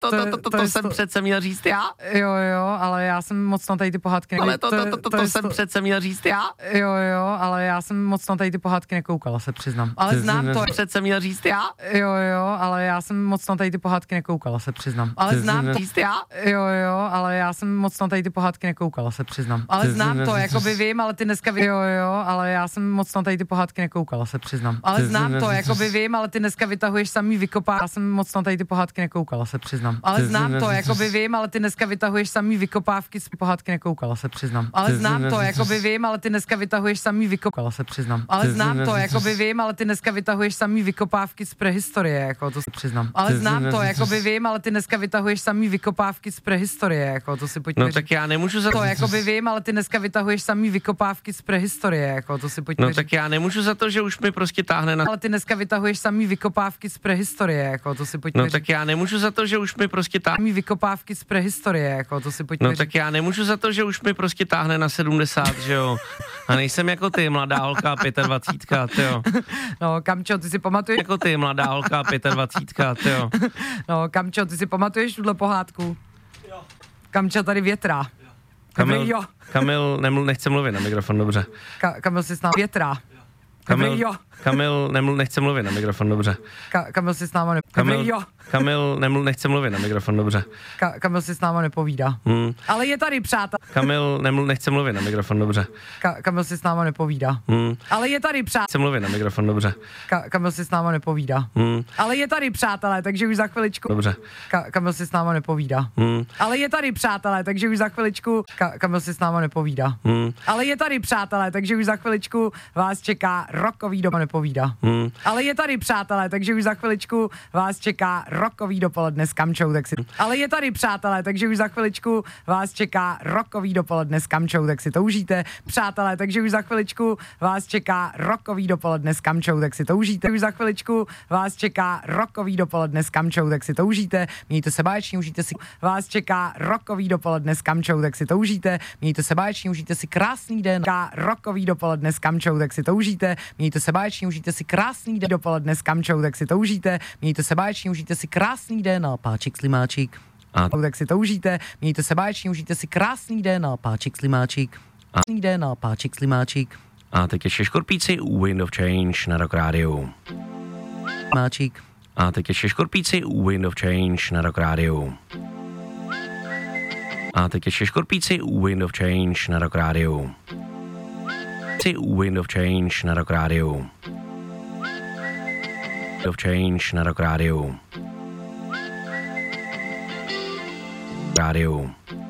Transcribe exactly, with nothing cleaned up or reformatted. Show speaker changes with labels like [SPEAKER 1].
[SPEAKER 1] to, to, to, to, to jsem přece měl říct já.
[SPEAKER 2] Jo, jo, ale já jsem moc na tady ty pohádky
[SPEAKER 1] Ale to, to, to, to, to jsem přece měl říct já.
[SPEAKER 2] Jo, jo, ale já jsem moc na tady ty pohádky nekoukala, se přiznám. Ale znám to.
[SPEAKER 1] Přece měl říct já.
[SPEAKER 2] Jo, jo, ale já jsem moc na tady ty pohádky nekoukala, se přiznám. Ale znám to.
[SPEAKER 1] Říct já.
[SPEAKER 2] Jo, jo, ale já jsem moc na tady ty pohádky nekoukala, se přiznám. Ale znám to, jakoby vím, ale ty dneska vy... Jo, jo, ale já jsem moc na tady ty pohádky nekoukala, se přiznám. Ale znám to, jakoby vím, ale ty dneska vytahuješ samý vykopá. Já jsem moc na tady ty pohádky nekoukala, se přiznám. Ale znám to, jakoby vím, ale ty dneska vytahuješ samý vykopávky z pohádky nekoukala, se přiznám. Ale znám to, jakoby vím, ale ty dneska vytahuješ samý vykopala, se přiznám. Ale znám to, jakoby vím, ale ty dneska vytahuješ samý vykopávky z prehistorie, jako to si přiznám. Ale znám to, jakoby vím, ale ty dneska vytahuješ samý vykopávky z prehistorie, jako to si pojďme.
[SPEAKER 1] No tak já nemůžu za
[SPEAKER 2] to, jakoby vím, ale ty dneska vytahuješ samý vykopávky z prehistorie, jako to si pojďme.
[SPEAKER 1] No tak já nemůžu za to, že už mi prostě táhne na...
[SPEAKER 2] Ale ty dneska vytahuješ samý vykopávky z prehistorie, jako to si pojďme.
[SPEAKER 1] No tak já nemůžu za to, že už mi prostě táhne...
[SPEAKER 2] Samý vykopávky z prehistorie, jako to si pojďme.
[SPEAKER 1] No tak já nemůžu za to, že už mi prostě táhne na sedmdesát, že jo. A nejsem jako ty, mladá holka dvacítka pět, tyjo.
[SPEAKER 2] No, Kamčo, ty si pamatuješ?
[SPEAKER 1] Jako ty, mladá holka dvacítka pět, tyjo.
[SPEAKER 2] No, Kamčo, ty si pamatuješ tuhle pohádku?
[SPEAKER 3] Jo.
[SPEAKER 2] Kamča tady větrá.
[SPEAKER 1] Kamil,
[SPEAKER 2] jo.
[SPEAKER 1] Kamil neml, nechce mluvit na mikrofon, dobře.
[SPEAKER 2] Ka, Kamil si s námi větrá.
[SPEAKER 1] Kamil,
[SPEAKER 2] jo.
[SPEAKER 1] Kamil neml, nechce mluvit na mikrofon, dobře.
[SPEAKER 2] Ka, Kamil si s náma ne...
[SPEAKER 1] Kamil,
[SPEAKER 2] jo.
[SPEAKER 1] Kamil neml, nechce mluvit na mikrofon, dobře.
[SPEAKER 2] Ka, Kamil si s náma nepovídá.
[SPEAKER 1] Hmm.
[SPEAKER 2] Ale je tady, přátel.
[SPEAKER 1] Kamil neml, nechce mluvit na mikrofon, dobře.
[SPEAKER 2] Ka, Kamil si s náma nepovídá.
[SPEAKER 1] Hmm.
[SPEAKER 2] Ale je tady, přátel.
[SPEAKER 1] Chce mluvit na mikrofon, dobře.
[SPEAKER 2] Ka, Kamil si s náma nepovídá.
[SPEAKER 1] Hmm.
[SPEAKER 2] Ale je tady, přátelé, takže už za chviličku.
[SPEAKER 1] Dobře.
[SPEAKER 2] Ka, Kamil si s náma nepovídá.
[SPEAKER 1] Hmm.
[SPEAKER 2] Ale je tady, přátelé, takže už za chviličku. Ka, Kamil si s náma nepovídá.
[SPEAKER 1] Hmm.
[SPEAKER 2] Ale je tady, přátelé, takže už za chviličku vás čeká rokový doma nepovídá.
[SPEAKER 1] Hmm.
[SPEAKER 2] Ale je tady, přátelé, takže už za chviličku vás čeká rokový dopoledne s Kamčou, tak si... Ale je tady, přátelé, takže už za chviličku vás čeká rokový dopoledne s Kamčou, tak si to užijte. Přátelé, takže už za chviličku vás čeká rokový dopoledne s Kamčou, tak si to užijte. Už za chviličku vás čeká rokový dopoledne s Kamčou, tak si to užijte. Mějte se báječně, užijte si... Vás čeká rokový dopoledne s Kamčou, tak si to užijte. Mějte se báječně, užijte si krásný den. Rokový dopoledne s Kamčou, tak si to užijte. Mějte se báječně, užijte si krásný den. Dopoledne s Kamčou, tak si to užijte. Mějte se báječně, užijte si krásný den. A páčik slimáčik. A tak si to užijte. Mějte se báječně, užijte si krásný den. A páčik slimáčik. A krásný den. A páčik slimáčik.
[SPEAKER 1] A teď ještě Škorpíci, Wind of Change na Rock Radio.
[SPEAKER 2] Máčik.
[SPEAKER 1] A teď ještě Škorpíci, Wind of Change na Rock Radio. A teď ještě Škorpíci, Wind of Change na Rock Radio. Wind of Change na Rock Radio. Wind of Change na Rock Radio. Radio.